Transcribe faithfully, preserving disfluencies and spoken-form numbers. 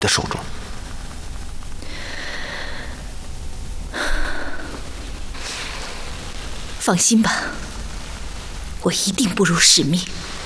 的手中。 放心吧，我一定不辱使命。